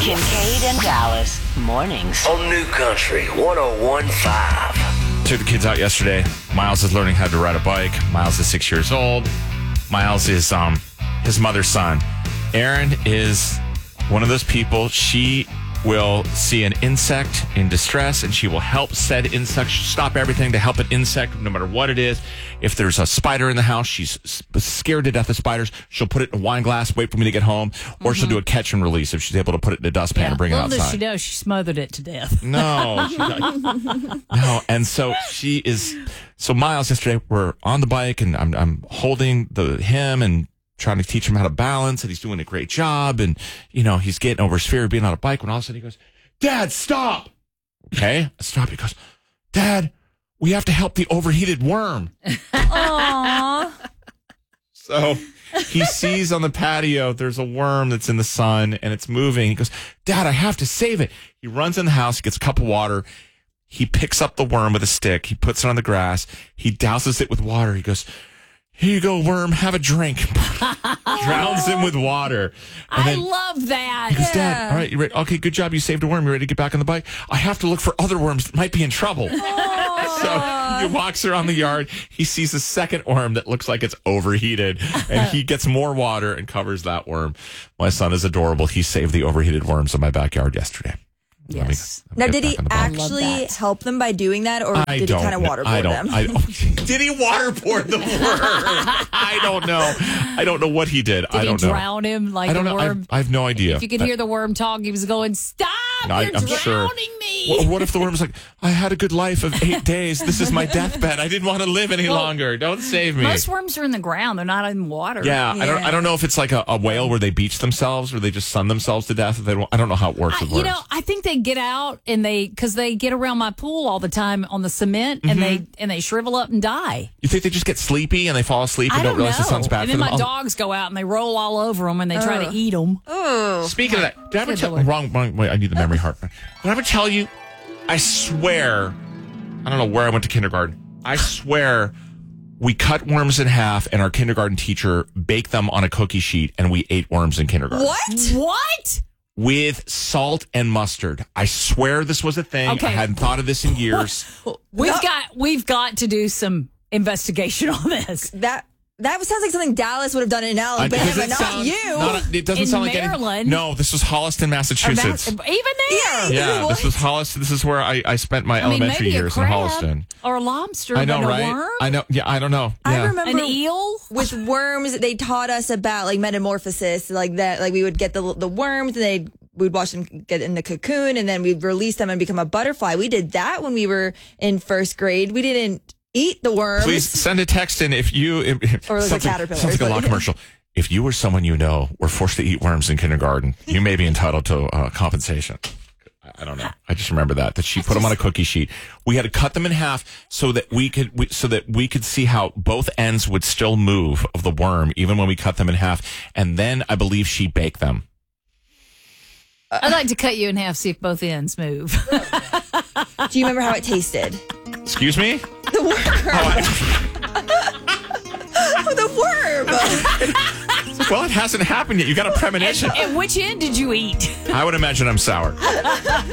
Kincaid and Dallas mornings. On New Country 101.5. Took the kids out yesterday. Miles is learning how to ride a bike. Miles is 6 years old. Miles is his mother's son. Erin is one of those people. She will see an insect in distress and she will help said insect, stop everything to help an insect no matter what it is. If there's a spider in the house, she's scared to death of spiders. She'll put it in a wine glass, wait for me to get home, or she'll do a catch and release if she's able to put it in a dustpan and bring it outside. Little does she know, she smothered it to death. No, no. And so so Miles yesterday, we're on the bike and I'm holding him and trying to teach him how to balance, and he's doing a great job. And, he's getting over his fear of being on a bike when all of a sudden he goes, "Dad, stop." Okay, I stop. He goes, "Dad, we have to help the overheated worm." Aww. So he sees on the patio, there's a worm that's in the sun and it's moving. He goes, "Dad, I have to save it." He runs in the house, he gets a cup of water. He picks up the worm with a stick. He puts it on the grass. He douses it with water. He goes, "Here you go, worm. Have a drink." Drowns him with water. And I love that. He goes, "Dad, all right, you ready? Okay, good job. You saved a worm. You ready to get back on the bike? I have to look for other worms that might be in trouble." So he walks around the yard. He sees a second worm that looks like it's overheated, and he gets more water and covers that worm. My son is adorable. He saved the overheated worms in my backyard yesterday. Yes. Now, did he actually help them by doing that, or did he kind of waterboard them? Did he waterboard the worm? I don't know. I don't know what he did. I don't know. Did he drown him like the worm? I have no idea. If you could hear the worm talk, he was going, "Stop! You're drowning me." What if the worm was like, "I had a good life of 8 days. This is my deathbed. I didn't want to live any longer. Don't save me." Most worms are in the ground. They're not in water. Yeah. I don't know if it's like a whale where they beach themselves or they just sun themselves to death. I don't know how it works with worms. I think they get out and because they get around my pool all the time on the cement and they shrivel up and die. You think they just get sleepy and they fall asleep and don't realize the sun's bad and for them? then my dogs go out and they roll all over them and they try to eat them. Oh. Speaking of that, did I ever tell wrong? Wait, I need the memory heart. Did I ever tell you? I swear, I don't know where I went to kindergarten. I swear we cut worms in half and our kindergarten teacher baked them on a cookie sheet and we ate worms in kindergarten. What? With salt and mustard. I swear this was a thing. Okay. I hadn't thought of this in years. We've got to do some investigation on this. That sounds like something Dallas would have done in Alabama, not you. It doesn't sound like Maryland. No, this was Holliston, Massachusetts. Even there? Yeah, this was Holliston. This is where I spent my elementary maybe years a crab in Holliston. Or a lobster. I know, but right? A worm? I know. Yeah, I don't know. I Yeah. remember An eel? with worms. They taught us about like metamorphosis, like that. Like we would get the worms and we'd watch them get in the cocoon and then we'd release them and become a butterfly. We did that when we were in first grade. We didn't eat the worms. Please send a text in if you... Or like a caterpillar. Sounds like a law commercial. If you or someone you know were forced to eat worms in kindergarten, you may be entitled to compensation. I don't know. I just remember that she put them on a cookie sheet. We had to cut them in half so that we could see how both ends would still move of the worm, even when we cut them in half. And then I believe she baked them. I'd like to cut you in half, see if both ends move. Do you remember how it tasted? Excuse me? The worm. The worm. Well, it hasn't happened yet. You got a premonition. And which end did you eat? I would imagine I'm sour.